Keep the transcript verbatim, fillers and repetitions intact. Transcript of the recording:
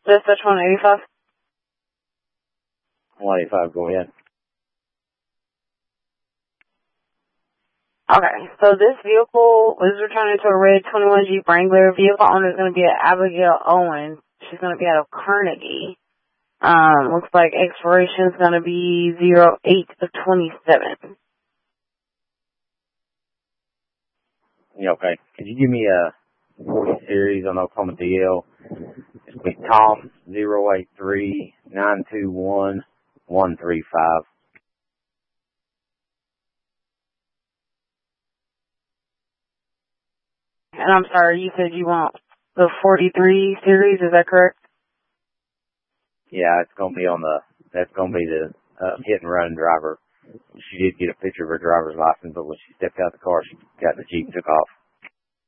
Dispatch one eighty-five. one eighty-five, go ahead. Okay, so this vehicle was returning to a red twenty-one Jeep Wrangler. Vehicle owner is going to be at Abigail Owens. She's going to be out of Carnegie. Um, looks like expiration is going to be zero eight of twenty-seven. Yeah, okay. Could you give me a forty series on Oklahoma D L? It's with Tom zero eight three nine two one one three five. And I'm sorry, you said you want the forty-three series, is that correct? Yeah, it's gonna be on the. That's gonna be the uh, hit and run driver. She did get a picture of her driver's license, but when she stepped out of the car, she got in the Jeep and took off.